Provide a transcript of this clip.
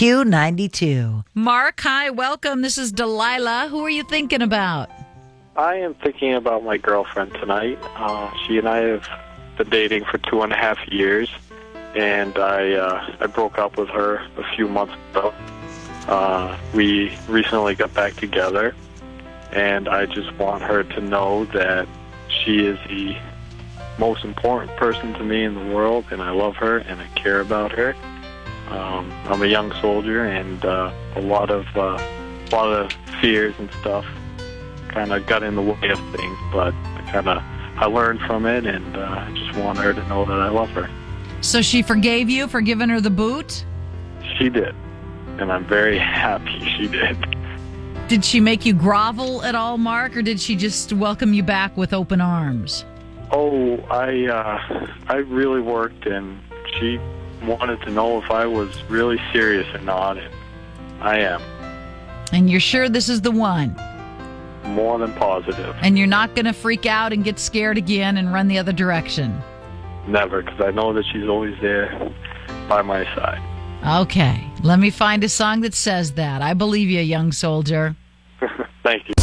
Q92. Mark, hi, welcome. This is Delilah. Who are you thinking about? I am thinking about my girlfriend tonight. She and I have been dating for 2.5 years, and I broke up with her a few months ago. We recently got back together, and I just want her to know that she is the most important person to me in the world, and I love her, and I care about her. I'm a young soldier, and a lot of fears and stuff kind of got in the way of things, but I learned from it, and I just want her to know that I love her. So she forgave you for giving her the boot? She did, and I'm very happy she did. Did she make you grovel at all, Mark, or did she just welcome you back with open arms? Oh, I really worked, and she wanted to know if I was really serious or not, and I am. And you're sure this is the one? More than positive. And you're not going to freak out and get scared again and run the other direction? Never, because I know that she's always there by my side. Okay, let me find a song that says that. I believe you, young soldier. Thank you.